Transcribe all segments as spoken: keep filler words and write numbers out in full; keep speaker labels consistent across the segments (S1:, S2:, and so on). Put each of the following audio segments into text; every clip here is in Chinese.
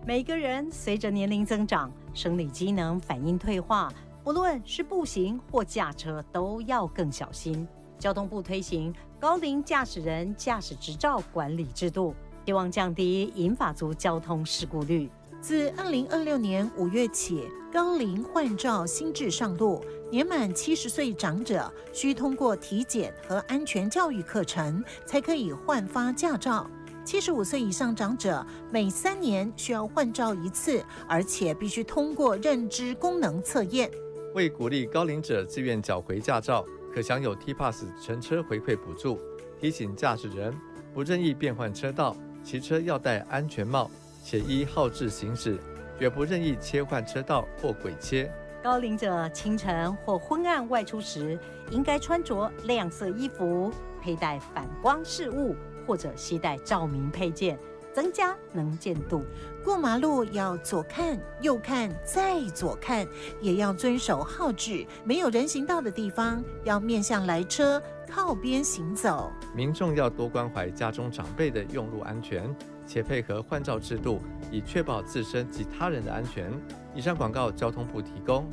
S1: 每个人随着年龄增长，生理机能反应退化，不论是步行或驾车，都要更小心。交通部推行高龄驾驶人驾驶执照管理制度，希望降低银发族交通事故率。
S2: 自二零二六年五月起，高龄换照新制上路，年满七十岁长者需通过体检和安全教育课程，才可以换发驾照。七十五岁以上长者每三年需要换照一次，而且必须通过认知功能测验。
S3: 为鼓励高龄者自愿缴回驾照，可享有 T Pass 乘车回馈补助。提醒驾驶人不任意变换车道，骑车要戴安全帽，且依号志行驶，绝不任意切换车道或轨切。
S1: 高龄者清晨或昏暗外出时，应该穿着亮色衣服，佩戴反光饰物，或者携带照明配件，增加能见度。
S2: 过马路要左看右看再左看，也要遵守号志，没有人行道的地方要面向来车，靠边行走。
S3: 民众要多关怀家中长辈的用路安全，且配合换照制度，以确保自身及他人的安全。以上广告交通部提供。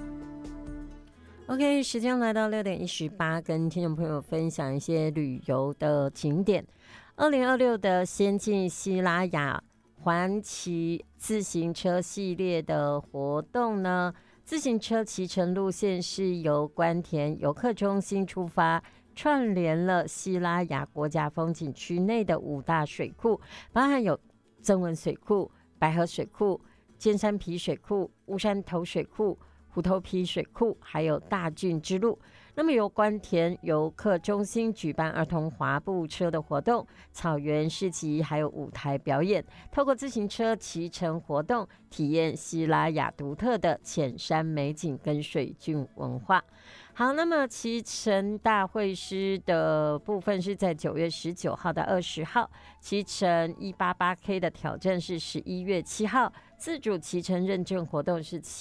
S4: OK， 时间来到六点一十八，跟听众朋友分享一些旅游的景点。二零二六的先进西拉雅环骑自行车系列的活动呢，自行车骑乘路线是由关田游客中心出发，串联了西拉雅国家风景区内的五大水库，包含有曾文水库、白河水库、尖山皮水库、乌山头水库、虎头皮水库，还有大郡之路。那么由关田游客中心举办儿童滑步车的活动、草原市集，还有舞台表演，透过自行车骑乘活动，体验西拉雅独特的浅山美景跟水郡文化。好，那么骑乘大会师的部分是在九月十九号到二十号，骑乘一百八十八 K 的挑战是十一月七号，自主骑乘认证活动是